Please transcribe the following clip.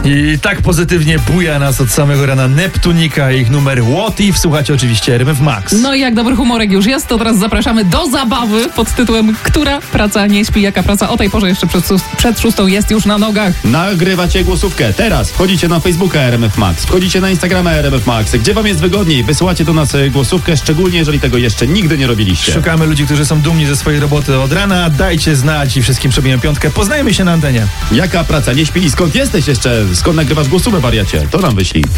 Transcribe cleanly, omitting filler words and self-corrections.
I tak pozytywnie buja nas od samego rana Neptunika i ich numer What If. Słuchacie oczywiście RMF Max. No i jak dobry humorek już jest, to teraz zapraszamy do zabawy pod tytułem Która praca nie śpi, jaka praca o tej porze jeszcze przed 6 jest już na nogach. Nagrywacie głosówkę. Teraz wchodzicie na Facebooka RMF Max, wchodzicie na Instagrama RMF Max. Gdzie wam jest wygodniej? Wysyłacie do nas głosówkę, szczególnie jeżeli tego jeszcze nigdy nie robiliście. Szukamy ludzi, którzy są dumni ze swojej roboty od rana. Dajcie znać i wszystkim przebijemy piątkę. Poznajmy się na antenie. Jaka praca nie śpi i skąd jesteś jeszcze? Skąd nagrywasz głosówkę, wariacie? To nam wyślij.